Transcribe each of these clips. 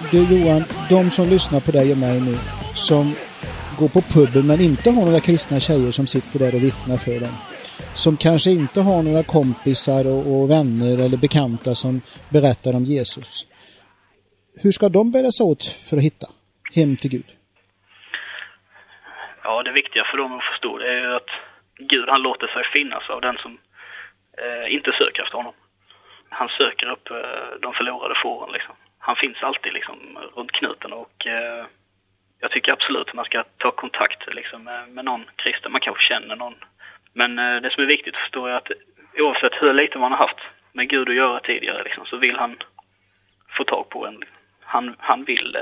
Du Johan, de som lyssnar på dig och mig nu, som går på puben men inte har några kristna tjejer som sitter där och vittnar för dem, som kanske inte har några kompisar och vänner eller bekanta som berättar om Jesus. Hur ska de bära sig åt för att hitta hem till Gud? Ja, det viktiga för dem att förstå det är ju att Gud, han låter sig finnas av den som inte söker efter honom. Han söker upp de förlorade fåren liksom. Han finns alltid liksom runt knuten och jag tycker absolut att man ska ta kontakt liksom, med någon kristen. Man kanske känner någon. Men det som är viktigt att förstå är att oavsett hur lite man har haft med Gud att göra tidigare liksom, så vill han få tag på en. Han vill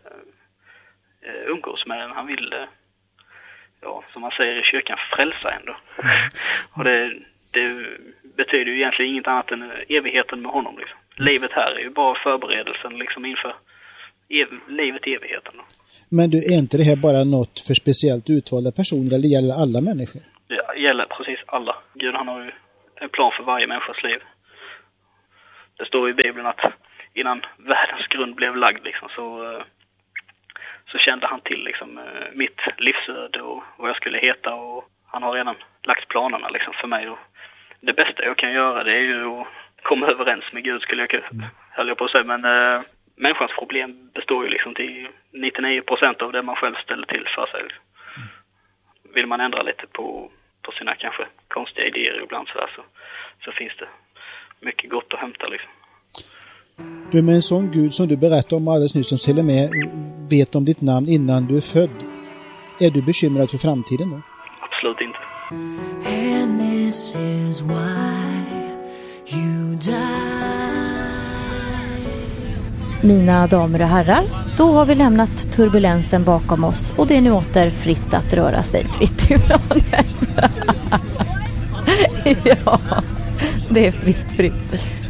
umgås med en. Han vill, ja, som man säger i kyrkan, frälsa ändå. Och det betyder ju egentligen inget annat än evigheten med honom. Liksom. Livet här är ju bara förberedelsen liksom, inför livet i evigheten. Då. Men du, är inte det här bara något för speciellt utvalda personer eller gäller alla människor? Det gäller precis alla. Gud, han har ju en plan för varje människas liv. Det står i Bibeln att innan världens grund blev lagd liksom, så kände han till liksom, mitt livsöde och vad jag skulle heta, och han har redan lagt planerna liksom, för mig. Och det bästa jag kan göra, det är ju att komma överens med Gud, höll jag på att säga, men människans problem består ju liksom till 99% av det man själv ställer till för sig. Liksom. Vill man ändra lite på sina kanske konstiga idéer ibland så finns det mycket gott att hämta liksom. Du, med en sån Gud som du berättade om alldeles nyss, som till och med vet om ditt namn innan du är född, är du bekymrad för framtiden då? Absolut inte. And this is why you die. Mina damer och herrar, då har vi lämnat turbulensen bakom oss och det är nu åter fritt att röra sig fritt i planet. Ja, det är fritt.